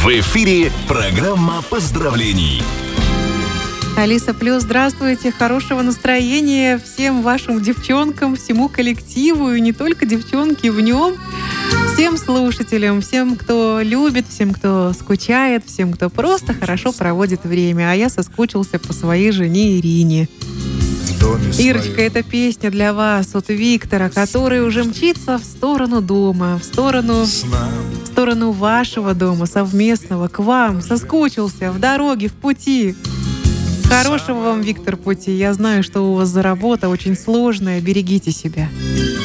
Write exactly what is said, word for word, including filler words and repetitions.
В эфире программа поздравлений. Алиса Плюс, здравствуйте, хорошего настроения всем вашим девчонкам, всему коллективу, и не только девчонки в нем, всем слушателям, всем, кто любит, всем, кто скучает, всем, кто просто хорошо проводит время. А я соскучился по своей жене Ирине. Ирочка, эта песня для вас от Виктора, который уже мчится в сторону дома, в сторону, в сторону вашего дома, совместного, к вам, соскучился в дороге, в пути. Хорошего вам, Виктор, пути. Я знаю, что у вас за работа очень сложная. Берегите себя.